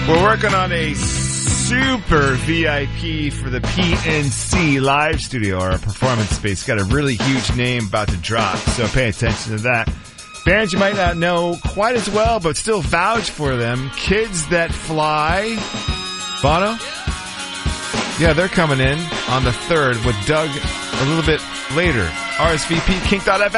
We're working on a super VIP for the PNC Live Studio, our performance space. Got a really huge name about to drop, so pay attention to that. Bands you might not know quite as well, but still vouch for them. Kids That Fly. Bono? Yeah, they're coming in on the 3rd with Doug a little bit later. RSVP, kink.fm.